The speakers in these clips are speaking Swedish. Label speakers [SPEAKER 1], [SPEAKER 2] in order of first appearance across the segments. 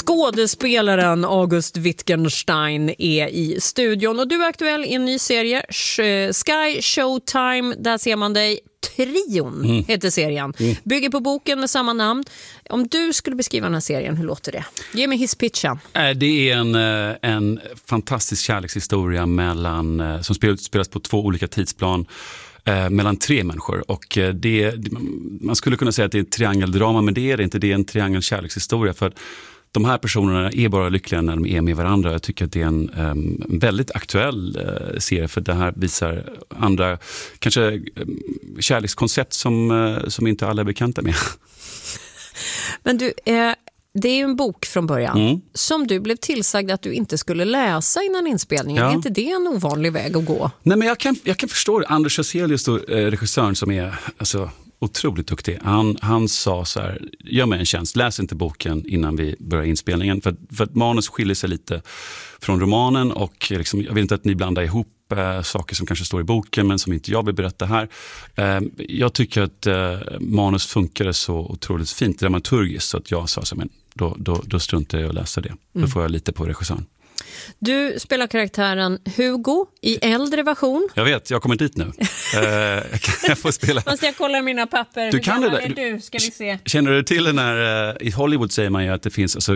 [SPEAKER 1] Skådespelaren August Wittgenstein är i studion och du är aktuell i en ny serie, Sky Showtime. Där ser man dig. Trion heter serien. Bygger på boken med samma namn. Om du skulle beskriva den här serien, hur låter det? Ge mig hisspitchen.
[SPEAKER 2] Det är en fantastisk kärlekshistoria som spelas på 2 olika tidsplan mellan 3 människor. Och man skulle kunna säga att det är ett triangeldrama, men det är det inte. Det är en triangelkärlekshistoria för att de här personerna är bara lyckliga när de är med varandra. Jag tycker att det är en väldigt aktuell serie, för det här visar andra kanske kärlekskoncept som inte alla är bekanta med.
[SPEAKER 1] Men du, det är ju en bok från början som du blev tillsagd att du inte skulle läsa innan inspelningen. Ja. Är inte det en ovanlig väg att gå?
[SPEAKER 2] Nej, men jag kan förstå det. Anders Hazelius, regissören som är otroligt duktig. Han sa så här: gör mig en tjänst, läs inte boken innan vi börjar inspelningen. För att manus skiljer sig lite från romanen och liksom, jag vill inte att ni blandar ihop saker som kanske står i boken men som inte jag vill berätta här. Jag tycker att manus funkar så otroligt fint dramaturgiskt så att jag sa så, men då struntar jag att läsa det. Då får jag lite på regissören.
[SPEAKER 1] Du spelar karaktären Hugo i äldre version.
[SPEAKER 2] Jag vet, jag kommer dit nu. Jag får spela.
[SPEAKER 1] Måste jag kolla mina papper?
[SPEAKER 2] Du kan det där.
[SPEAKER 1] Du, ska vi se.
[SPEAKER 2] Känner du till den här, i Hollywood säger man ju att det finns alltså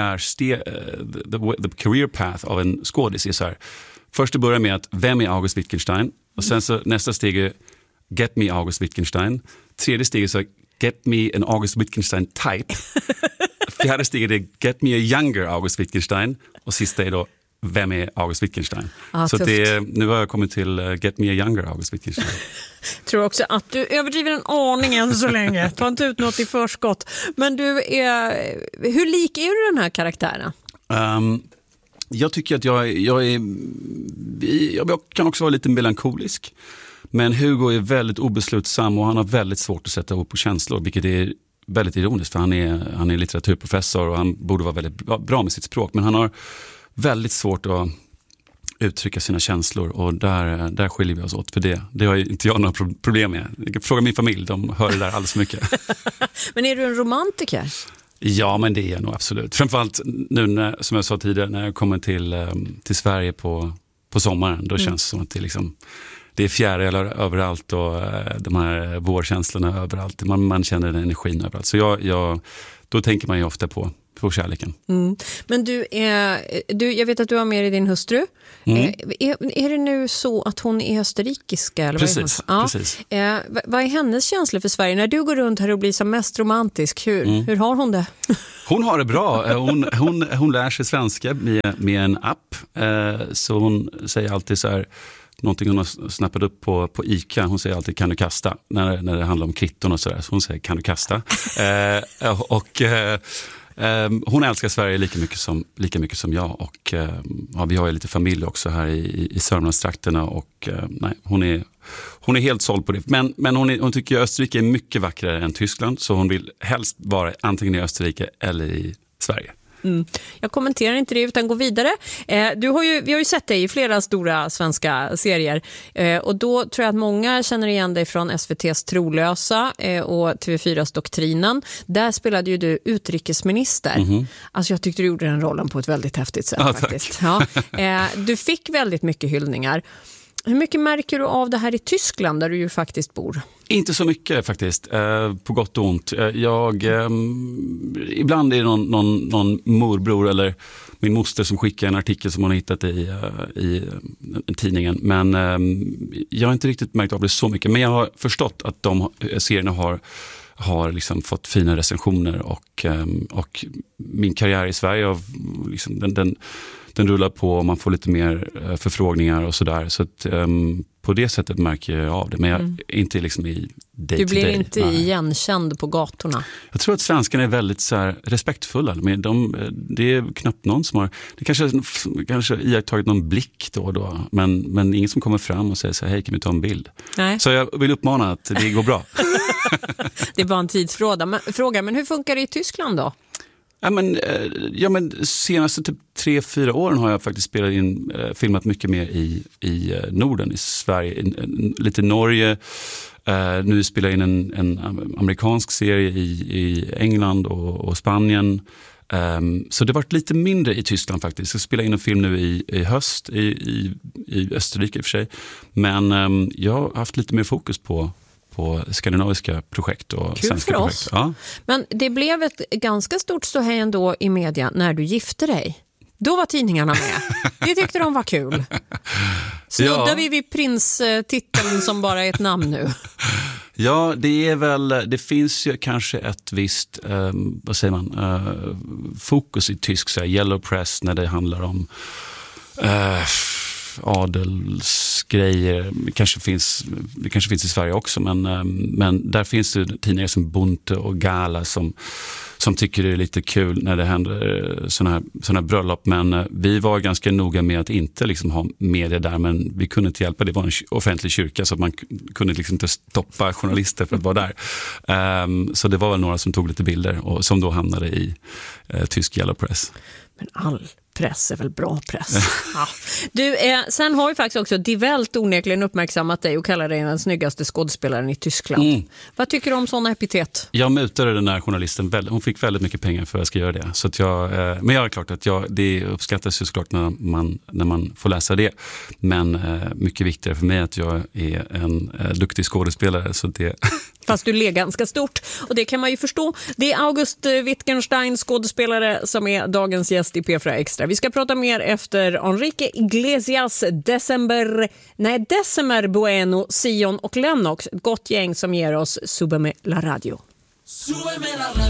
[SPEAKER 2] the career path av en skådis är så här. Först det börjar med att vem är August Wittgenstein? Och sen så nästa steg är get me August Wittgenstein. Tredje steg är så get me an August Wittgenstein type. Fjärde steget är get me a younger August Wittgenstein. Och sista är då vem är August Wittgenstein? Så nu har jag kommit till get me a younger August Wittgenstein.
[SPEAKER 1] Tror också att du överdriver en aning än så länge. Ta inte ut något i förskott. Men hur lik är du den här karaktären?
[SPEAKER 2] Jag tycker att jag kan också vara lite melankolisk. Men Hugo är väldigt obeslutsam och han har väldigt svårt att sätta ord på känslor, vilket är väldigt ironiskt för han är litteraturprofessor och han borde vara väldigt bra med sitt språk, men han har väldigt svårt att uttrycka sina känslor och där skiljer vi oss åt, för det har inte jag några problem med. Fråga min familj, de hör det där alldeles för mycket. Men
[SPEAKER 1] är du en romantiker?
[SPEAKER 2] Ja, men det är jag nog absolut. Framförallt nu som jag sa tidigare, när jag kommer till Sverige på sommaren, då känns det som att det är fjärilar överallt och de här vårkänslorna överallt. Man känner den energin överallt. Så då tänker man ju ofta på kärleken.
[SPEAKER 1] Men jag vet att du har med dig din hustru. Är det nu så att hon är österrikiska? Eller
[SPEAKER 2] precis. Precis.
[SPEAKER 1] Vad är hennes känsla för Sverige? När du går runt här och blir som mest romantisk, hur har hon det?
[SPEAKER 2] Hon har det bra. Hon lär sig svenska med en app. Så hon säger alltid så här, någonting hon har snappat upp på ICA. Hon säger alltid kan du kasta när det handlar om kvitton och sådär. Så hon säger kan du kasta. Hon älskar Sverige lika mycket som jag och vi har ju lite familj också här i Sörmlandstrakterna och hon är helt såld på det. Men hon tycker att Österrike är mycket vackrare än Tyskland, så hon vill helst vara antingen i Österrike eller i Sverige.
[SPEAKER 1] Jag kommenterar inte det utan går vidare. Vi har ju sett dig i flera stora svenska serier och då tror jag att många känner igen dig från SVT:s Trolösa och TV4:s Doktrinen. Där spelade ju du utrikesminister. Alltså jag tyckte du gjorde den rollen på ett väldigt häftigt sätt faktiskt. Ja. Du fick väldigt mycket hyllningar. Hur mycket märker du av det här i Tyskland där du ju faktiskt bor?
[SPEAKER 2] Inte så mycket faktiskt, på gott och ont. Ibland är det någon morbror eller min moster som skickar en artikel som hon har hittat i tidningen. Men jag har inte riktigt märkt av det så mycket. Men jag har förstått att de serierna har liksom fått fina recensioner och min karriär i Sverige liksom, den rullar på och man får lite mer förfrågningar och sådär. Så att, på det sättet märker jag av det. Men jag är inte liksom i day.
[SPEAKER 1] Du blir inte igenkänd på gatorna.
[SPEAKER 2] Jag tror att svenskarna är väldigt så här, respektfulla. Men det är knappt någon som har... Det kanske iakttagit någon blick då och då. Men ingen som kommer fram och säger så här, hej, kan vi ta en bild? Nej. Så jag vill uppmana att det går bra.
[SPEAKER 1] Det är bara en tidsfråga. Men hur funkar det i Tyskland då?
[SPEAKER 2] Ja, men senaste typ 3-4 åren har jag faktiskt filmat mycket mer i Norden, i Sverige, lite Norge. Nu spelar jag in en amerikansk serie i England och Spanien. Så det har varit lite mindre i Tyskland faktiskt. Jag spelar in en film nu i höst i Österrike i och för sig. Men jag har haft lite mer fokus på skandinaviska projekt och
[SPEAKER 1] kul
[SPEAKER 2] svenska
[SPEAKER 1] för
[SPEAKER 2] projekt.
[SPEAKER 1] oss.
[SPEAKER 2] Ja.
[SPEAKER 1] Men det blev ett ganska stort ståhej ändå i media när du gifte dig. Då var tidningarna med. Det tyckte de var kul. Snuddar vi vid prinstiteln som bara är ett namn nu?
[SPEAKER 2] Ja, det finns ju kanske ett visst, vad säger man, fokus i tysk, så här, yellow press när det handlar om adelsgrejer. Det kanske finns i Sverige också, men där finns det tidningar som Bunte och Gala som tycker det är lite kul när det händer såna här bröllop, men vi var ganska noga med att inte liksom ha media där, men vi kunde inte hjälpa. Det var en offentlig kyrka så att man kunde liksom inte stoppa journalister för att vara där. Så det var väl några som tog lite bilder och som då hamnade i tysk yellow press.
[SPEAKER 1] Men all press är väl bra press. Ja. Du, sen har ju faktiskt också Die Welt onekligen uppmärksammat dig och kallar dig den snyggaste skådespelaren i Tyskland. Vad tycker du om sådana epitet?
[SPEAKER 2] Jag mutade den här journalisten. Hon fick väldigt mycket pengar för att jag ska göra det. Så att men jag är klart att det uppskattas ju såklart när man får läsa det. Men mycket viktigare för mig att jag är en duktig skådespelare. Så det...
[SPEAKER 1] Fast du ler ganska stort, och det kan man ju förstå. Det är August Wittgenstein, skådespelare, som är dagens gäst i P4 Extra. Vi ska prata mer efter Enrique Iglesias, December Bueno, Sion och Lennox. Ett gott gäng som ger oss Súbeme la radio.